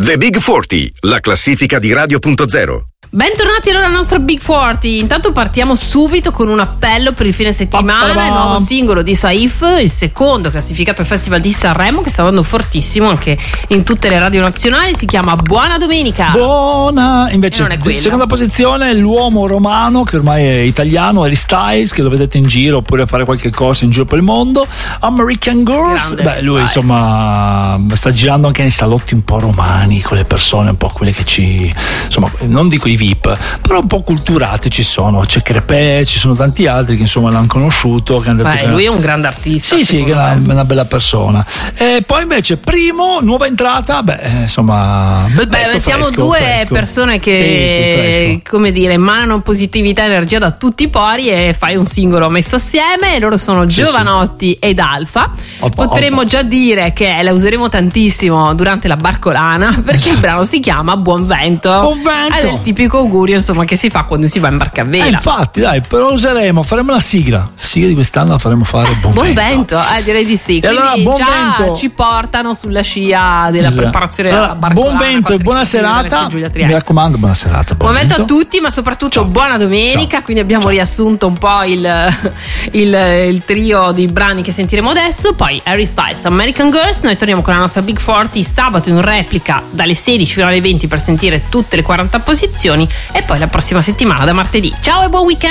The Big 40, la classifica di Radio.0. Bentornati allora al nostro Big 40. Intanto partiamo subito con un appello per il fine settimana. Il nuovo singolo di Saif, il secondo classificato al Festival di Sanremo, che sta andando fortissimo anche in tutte le radio nazionali. Si chiama Buona Domenica. Buona. Invece seconda posizione l'uomo romano, che ormai è italiano, Harry Styles, che lo vedete in giro oppure a fare qualche cosa in giro per il mondo. American Girls. Grande Lui Styles. Insomma sta girando anche nei salotti un po' romani, con le persone un po' quelle che insomma, non dico i VIP, però un po' culturate ci sono. C'è Crepè, ci sono tanti altri che insomma l'hanno conosciuto, che hanno detto che lui è un grande artista. Sì, che è una bella persona. E poi invece primo, nuova entrata, insomma, bel pezzo. Siamo fresco, due fresco. persone che come dire, emanano positività e energia da tutti i pori, e fai un singolo messo assieme, e loro sono Giovanotti ed Alfa. Potremmo già dire che la useremo tantissimo durante la barcolana, perché il brano si chiama Buon Vento. Buon Vento. È il tipico augurio, insomma, che si fa quando si va in barcavela. Infatti, dai, però faremo la sigla di quest'anno, la faremo fare Buon Vento. Direi di sì. E quindi allora, Buon già Vento ci portano sulla scia della preparazione della barcolana. Buon Vento e buona serata. Mi raccomando, buona serata. Buon vento a tutti, ma soprattutto buona domenica. Ciao. Quindi abbiamo riassunto un po' il trio di brani che sentiremo adesso. Poi Harry Styles, American Girls. Noi torniamo con la nostra Big 40 sabato in replica dalle 16 fino alle 20 per sentire tutte le 40 posizioni, e poi la prossima settimana da martedì. Ciao e buon weekend.